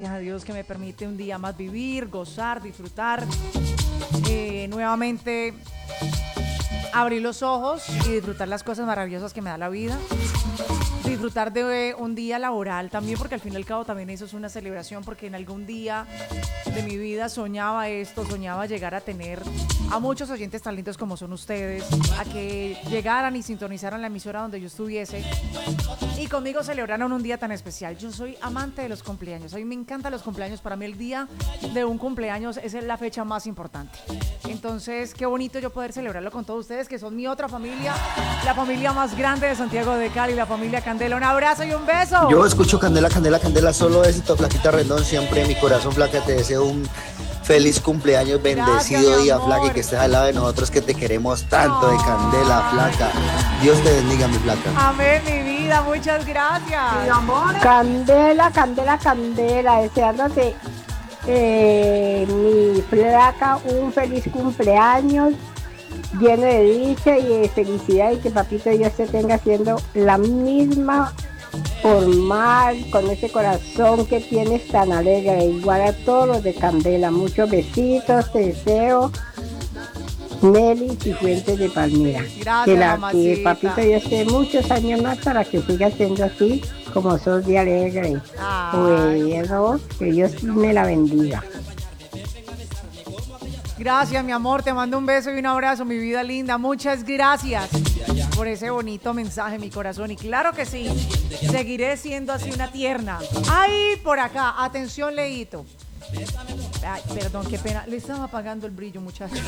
gracias a Dios que me permite un día más vivir, gozar, disfrutar. Nuevamente abrir los ojos y disfrutar las cosas maravillosas que me da la vida. Disfrutar de un día laboral también, porque al fin y al cabo también eso es una celebración, porque en algún día de mi vida soñaba esto, soñaba llegar a tener a muchos oyentes tan lindos como son ustedes, a que llegaran y sintonizaran la emisora donde yo estuviese y conmigo celebraron un día tan especial. Yo soy amante de los cumpleaños, a mí me encantan los cumpleaños, para mí el día de un cumpleaños es la fecha más importante. Entonces, qué bonito yo poder celebrarlo con todos ustedes, que son mi otra familia, la familia más grande de Santiago de Cali, la familia Candela. Un abrazo y un beso. Yo escucho Candela, Candela, Candela, solo éxito, Flaquita Rendón, siempre en mi corazón, Flaca, te deseo un feliz cumpleaños, bendecido Gracias, día, amor. Flaca, y que estés al lado de nosotros, que te queremos tanto, de Candela, Flaca. Dios te bendiga, mi Flaca. Amén, mi vida, muchas gracias. Mi amor. Candela, Candela, Candela, deseándote mi Flaca un feliz cumpleaños lleno de dicha y de felicidad, y que papito Dios te tenga haciendo la misma formal, con ese corazón que tienes tan alegre, igual a todos los de Candela. Muchos besitos, te deseo, Nelly y Fuentes de Palmira. Gracias, que mamacita. papito Dios te dé muchos años más para que sigas siendo así como sos de alegre. Bueno, que Dios me la bendiga. Gracias, mi amor, te mando un beso y un abrazo, mi vida linda. Muchas gracias por ese bonito mensaje, mi corazón. Y claro que sí, seguiré siendo así una tierna. ¡Ay, por acá! Atención, Leito. Ay, perdón, qué pena. Le estaba apagando el brillo, muchachos.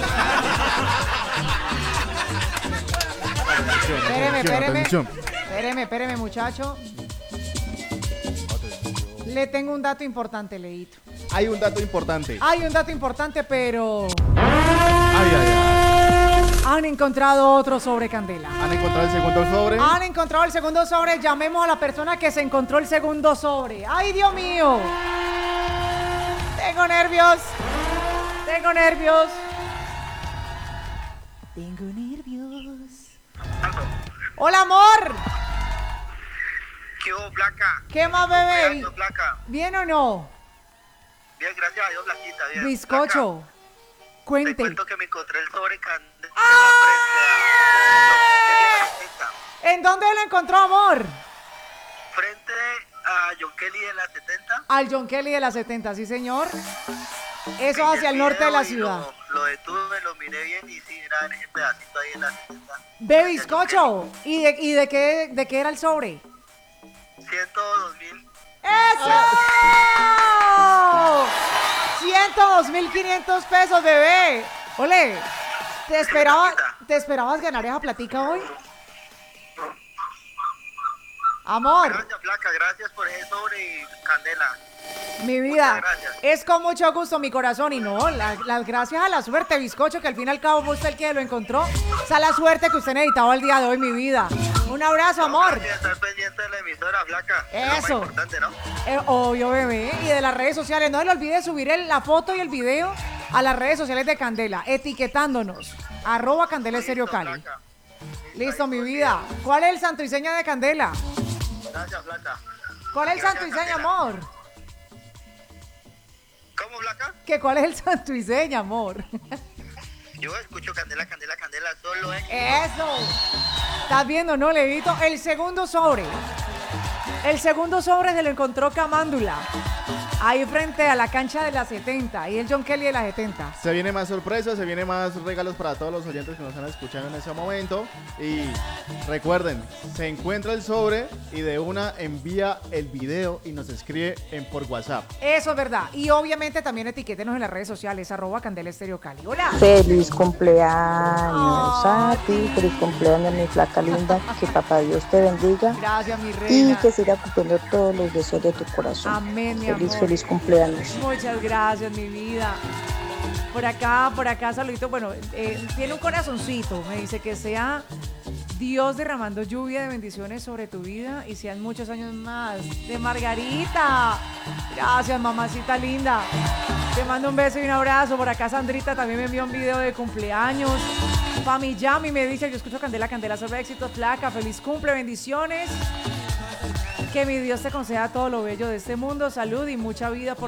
Espéreme, muchacho. Le tengo un dato importante, Leito. Hay un dato importante. Hay un dato importante, pero... Ay. Han encontrado otro sobre, Candela. ¿Han encontrado el segundo sobre? Han encontrado el segundo sobre. Llamemos a la persona que se encontró el segundo sobre. ¡Ay, Dios mío! Tengo nervios. Hola, amor. ¿Qué hubo, Flaca? ¿Qué más, bebé? Cuidado, Flaca. ¿Bien o no? Bien, gracias a Dios, Flaquita, bien. Bizcocho, Flaca, te cuente. cuento que me encontré el sobre Candela ¿En dónde lo encontró, amor? frente a John Kelly de la 70. Al John Kelly de la 70, sí, señor. Eso Vi hacia el video norte de la y ciudad. Lo detuve, lo miré bien y sí, era en ese pedacito ahí en la 70. Ve, bizcocho. ¿Y de qué era el sobre? 102.000. ¡Eso! 102.500 pesos, bebé. Ole, ¿te esperabas ganar esa platica hoy? Amor, Gracias, Flaca, gracias por ese sobre y Candela. mi vida, Muchas gracias. es con mucho gusto, mi corazón. Y no, las gracias a la suerte, bizcocho, que al fin y al cabo fue usted el que lo encontró. O sea, la suerte que usted necesitaba el día de hoy, mi vida. Un abrazo, amor. Gracias, estar pendiente de la emisora, Flaca. Es lo más Eso. importante, ¿no? Obvio, bebé. Y de las redes sociales. No se le olvide subir la foto y el video a las redes sociales de Candela, etiquetándonos. @Candela Estéreo Cali. Flaca. Listo, mi vida. ¿Cuál es el santo y seña de Candela? Gracias, Flaca. ¿Cuál es el Gracias, santo y seña, Candela. amor? ¿Cómo, Flaca? ¿Cuál es el santo y seña, amor? Yo escucho Candela, Candela, Candela, solo es. Eso. ¿Estás viendo, no, Levito? El segundo sobre se lo encontró Camándula. Ahí frente a la cancha de la 70. Y el John Kelly de la 70. Se viene más sorpresas, se viene más regalos para todos los oyentes que nos están escuchando en ese momento. Y recuerden, se encuentra el sobre y de una envía el video y nos escribe por WhatsApp. Eso es verdad. Y obviamente también etiquétenos en las redes sociales, @Candela Estéreo Cali. Hola. Feliz cumpleaños a ti, feliz cumpleaños mi flaca linda, que papá Dios te bendiga Gracias, mi y reina. que siga cumpliendo todos los deseos de tu corazón. Amén, mi Feliz, amor. feliz cumpleaños. Muchas gracias, mi vida. Por acá, saludito. Bueno, tiene un corazoncito. Me dice que sea Dios derramando lluvia de bendiciones sobre tu vida y sean muchos años más. De Margarita. Gracias, mamacita linda. Te mando un beso y un abrazo. Por acá, Sandrita también me envió un video de cumpleaños. Pami Yami me dice, yo escucho Candela, Candela sobre éxitos, flaca. Feliz cumple, bendiciones. Que mi Dios te conceda todo lo bello de este mundo, salud y mucha vida por